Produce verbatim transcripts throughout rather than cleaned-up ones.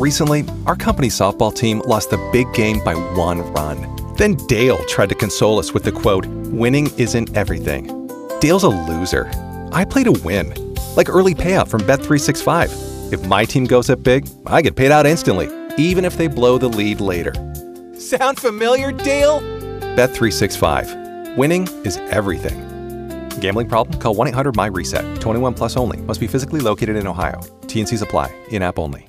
Recently, our company's softball team lost the big game by one run. Then Dale tried to console us with the quote, "Winning isn't everything." Dale's a loser. I play to win, like early payout from Bet three sixty-five. If my team goes up big, I get paid out instantly, even if they blow the lead later. Sound familiar, Dale? Bet three sixty-five. Winning is everything. Gambling problem? Call one eight hundred M Y reset. twenty-one plus only. Must be physically located in Ohio. T and Cs apply. In-app only.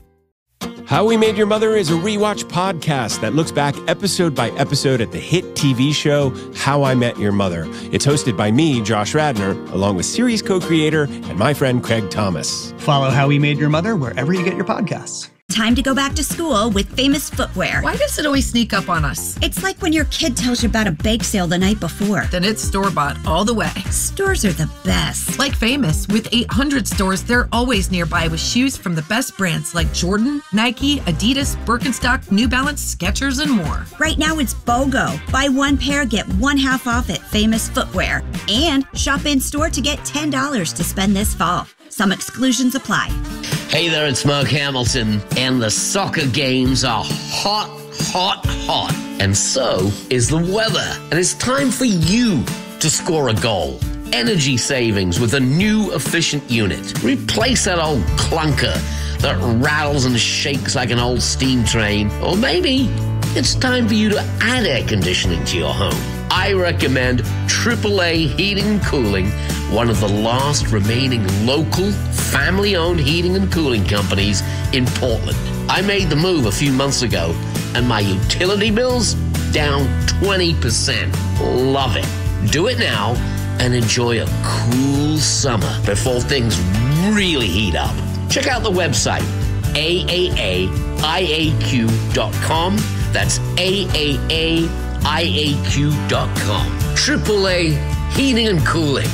How We Made Your Mother is a rewatch podcast that looks back episode by episode at the hit T V show How I Met Your Mother. It's hosted by me, Josh Radnor, along with series co-creator and my friend Craig Thomas. Follow How We Made Your Mother wherever you get your podcasts. Time to go back to school with Famous Footwear. Why does it always sneak up on us? It's like when your kid tells you about a bake sale the night before. Then it's store-bought all the way. Stores are the best. Like Famous, with eight hundred stores, they're always nearby with shoes from the best brands like Jordan, Nike, Adidas, Birkenstock, New Balance, Skechers, and more. Right now it's BOGO. Buy one pair, get one half off at Famous Footwear. And shop in-store to get ten dollars to spend this fall. Some exclusions apply. Hey there, it's Mark Hamilton, and the soccer games are hot, hot, hot. And so is the weather. And it's time for you to score a goal. Energy savings with a new efficient unit. Replace that old clunker that rattles and shakes like an old steam train. Or maybe it's time for you to add air conditioning to your home. I recommend triple A Heating and Cooling, one of the last remaining local, family-owned heating and cooling companies in Portland. I made the move a few months ago, and my utility bills down twenty percent. Love it. Do it now and enjoy a cool summer before things really heat up. Check out the website, A A A I A Q dot com. That's A A A I A Q dot com. triple A Heating and Cooling.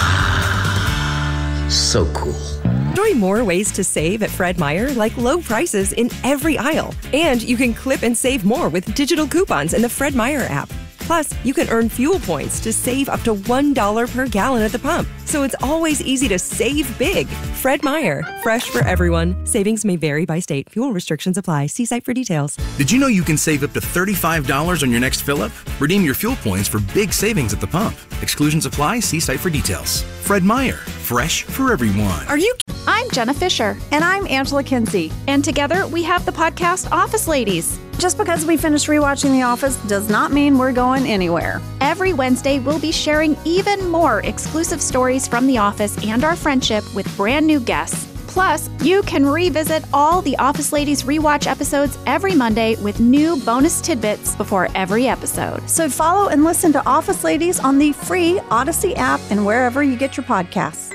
Ah, so cool. Enjoy more ways to save at Fred Meyer, like low prices in every aisle. And you can clip and save more with digital coupons in the Fred Meyer app. Plus, you can earn fuel points to save up to one dollar per gallon at the pump. So it's always easy to save big. Fred Meyer, fresh for everyone. Savings may vary by state. Fuel restrictions apply. See site for details. Did you know you can save up to thirty-five dollars on your next fill-up? Redeem your fuel points for big savings at the pump. Exclusions apply. See site for details. Fred Meyer, fresh for everyone. Are you... I'm Jenna Fisher. And I'm Angela Kinsey. And together we have the podcast Office Ladies. Just because we finished rewatching The Office does not mean we're going anywhere. Every Wednesday, we'll be sharing even more exclusive stories from The Office and our friendship with brand new guests. Plus, you can revisit all the Office Ladies rewatch episodes every Monday with new bonus tidbits before every episode. So follow and listen to Office Ladies on the free Odyssey app and wherever you get your podcasts.